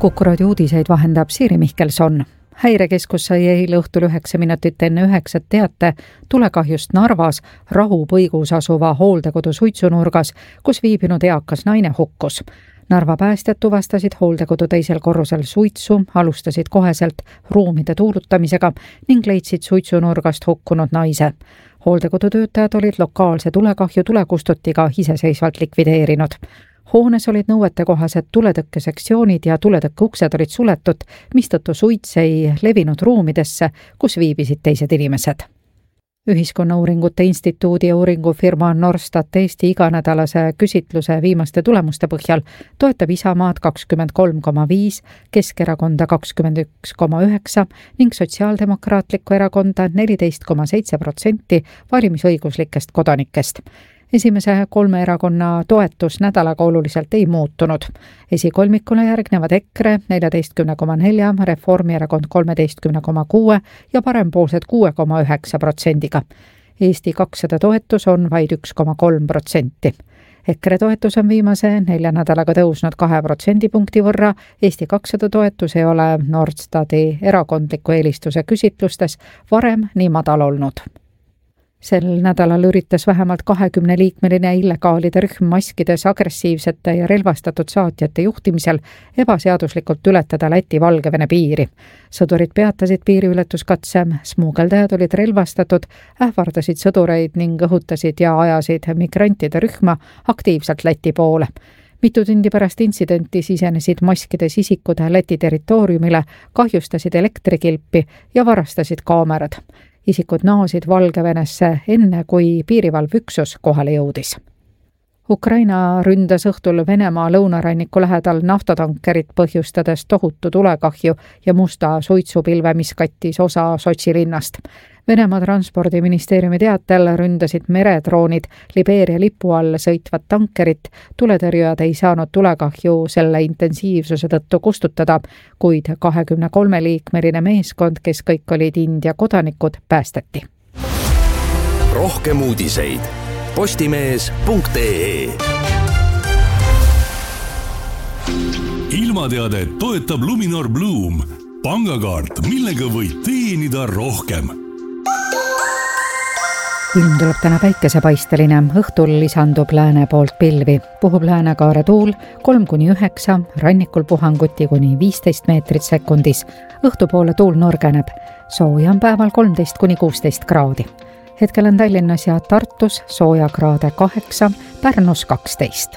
Kuku raadio uudiseid vahendab Siiri Mihkelson. Häirekeskus sai eile õhtul 9 minutit enne 9 teate tulekahjust Narvas Rahupõigus asuva hooldekodu suitsunurgas, kus viibinud eakas naine hukkus. Narva päästjad tuvastasid hooldekodu teisel korrusel suitsu, alustasid koheselt ruumide tuulutamisega ning leidsid suitsunurgast hukkunud naise. Hooldekodu töötajad olid lokaalse tulekahju tulekustutiga iseseisvalt likvideerinud. Hoones olid nõuetekohased tuletõkkesektsioonid ja tuletõkkeuksed olid suletud, mistõttu suits ei levinud ruumidesse, kus viibisid teised inimesed. Ühiskonnauuringute instituudi ja uuringufirma Norstat Eesti iganädalase küsitluse viimaste tulemuste põhjal toetab Isamaad 23,5%, Keskerakonda 21,9% ning Sotsiaaldemokraatlikku erakonda 14,7% valimisõiguslikest kodanikest. Esimese 3 erakonna toetus nädalaga oluliselt ei muutunud. Esikolmikule järgnevad EKRE 14,4%, Reformierakond 13,6% ja parempoolsed 6,9%. Eesti 200 toetus on vaid 1,3%. EKRE toetus on viimase 4 nädalaga tõusnud 2% võrra. Eesti 200 toetus ei ole Nordstati erakondliku eelistuse küsitlustes varem nii madal olnud. Sel nädalal üritas vähemalt 20-liikmeline illegaalide rühm maskides agressiivsete ja relvastatud saatjate juhtimisel ebaseaduslikult ületada Läti-Valgevene piiri. Sõdurid peatasid piiriületuskatse, smuugeldajad olid relvastatud, ähvardasid sõdureid ning õhutasid ja ajasid migrantide rühma aktiivselt Läti poole. Mitu tundi pärast intsidenti sisenesid maskides isikud Läti territooriumile, kahjustasid elektrikilpi ja varastasid kaamerad. Isikud naasid Valgevenesse enne, kui piirivalveüksus kohale jõudis. Ukraina ründas õhtul Venemaa lõunaranniku lähedal naftatankerit põhjustades tohutu tulekahju ja musta suitsupilve, mis kattis osa Sotši linnast. Venemaa transpordiministeeriumi teatel ründasid meredroonid Libeeria lipu all sõitvat tankerit. Tuletõrjujad ei saanud tulekahju selle intensiivsuse tõttu kustutada, kuid 23-liikmeline meeskond, kes kõik olid India kodanikud, päästeti. Rohkem uudiseid postimees.ee. Ilmateadet toetab Luminor Bloom, pangakaart, millega võid teenida rohkem. Ilm tuleb täna päikesepaisteline, õhtul lisandub lääne poolt pilvi. Puhub läänekaare tuul 3-9, rannikul puhanguti kuni 15 meetrit sekundis. Õhtupoole tuul norgeneb, sooja on päeval 13-16 kraadi. Hetkel on Tallinnas ja Tartus sooja kraade 8, Pärnus 12.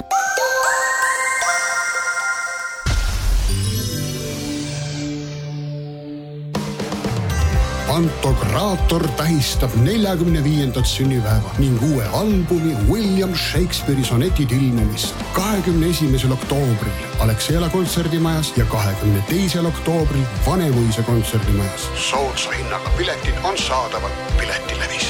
Pantokraator tähistab 45. sünnipäeva ning uue albumi William Shakespeare'i sonetid ilmumist 21. oktoobril Alexela kontserdimajas ja 22. oktoobril Vanemuise kontserdimajas. Soodsa hinnaga piletid on saadaval Piletilevis.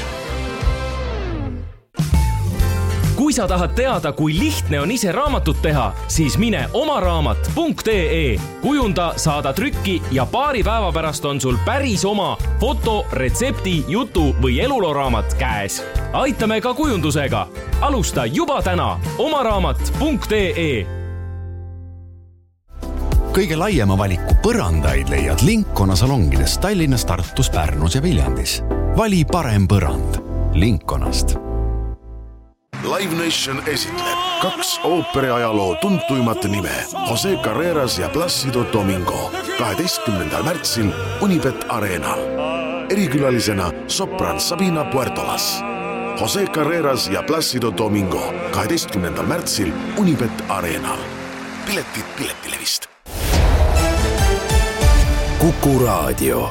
Kui sa tahad teada, kui lihtne on ise raamatut teha, siis mine omaraamat.ee. Kujunda, saada trükki ja paari päeva pärast on sul päris oma foto, retsepti, jutu või eluloraamat käes. Aitame ka kujundusega. Alusta juba täna omaraamat.ee. Kõige laiema valiku põrandaid leiad Linkona salongides Tallinnas, Tartus, Pärnus ja Viljandis. Vali parem põrand Linkonast. Live Nation esitleb 2 ooperiajaloo tuntuimat nime Jose Carreras ja Plácido Domingo 12. märtsil Unibet Arenal. Erikülalisena sopran Sabina Puertolas. Jose Carreras ja Plácido Domingo 12. märtsil Unibet Arenal. Piletid Piletilevist. Kuku raadio.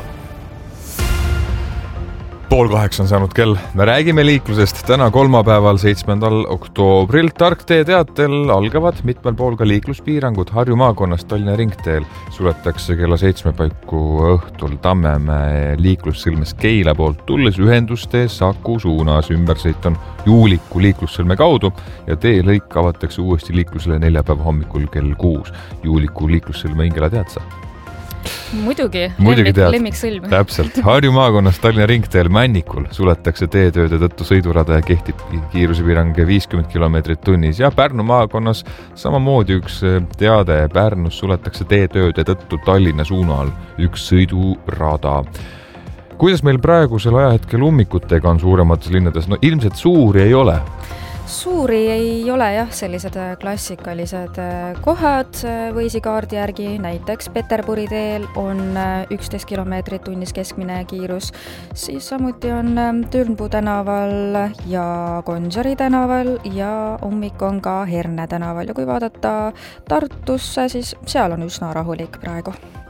7:30 on saanud kell. Me räägime liiklusest täna kolmapäeval 7. oktoobril. Tarktee teatel algavad mitmel pool ka liikluspiirangud. Harju maakonnast Tallinna ringteel suletakse kella 7 paiku õhtul Tammemäe liiklussõlmes Keila poolt tulles ühendustee Saku suunas. Ümbersõit on Juuliku liiklussõlme kaudu ja teelõik avatakse uuesti liiklusele neljapäeva hommikul kell 6. Juuliku liiklussõlme Ingela tead sa? Muidugi tead. Lemmiksõlm. Täpselt. Harju maakonnas Tallinna ringteel Männikul suletakse teetööde tõttu sõidurada ja kehtib kiirusepiirang 50 km tunnis ja Pärnu maakonnas samamoodi üks teade. Pärnus suletakse teetööde tõttu Tallinna suunal üks sõidurada. Kuidas meil praegusel ajahetkel ummikutega on suuremates linnades? No ilmselt suuri ei ole. Suuri ei ole jah, sellised klassikalised kohad Võisikaardi järgi, näiteks Peterburi teel on 11 km tunnis keskmine kiirus, siis samuti on Türnpuu tänaval ja Gonsiori tänaval ja ummik on ka Herne tänaval ja kui vaadata Tartusse, siis seal on üsna rahulik praegu.